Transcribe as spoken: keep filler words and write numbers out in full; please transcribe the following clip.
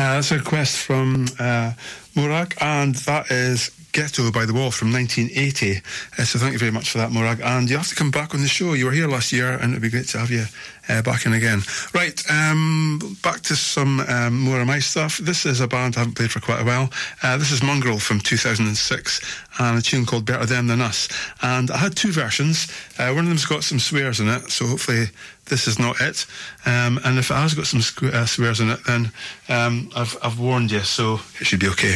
Uh, that's a request from uh, Morag, and that is Ghetto by The Wall from nineteen eighty. Uh, so thank you very much for that, Morag. And you have to come back on the show. You were here last year, and it'd be great to have you uh, back in again. Right, um, back to some um, more of my stuff. This is a band I haven't played for quite a while. Uh, this is Mongrel from two thousand six, and a tune called Better Them Than Us. And I had two versions. Uh, one of them's got some swears in it, so hopefully this is not it. Um, and if it has got some squ- uh, swears in it, then um, I've, I've warned you, so it should be okay.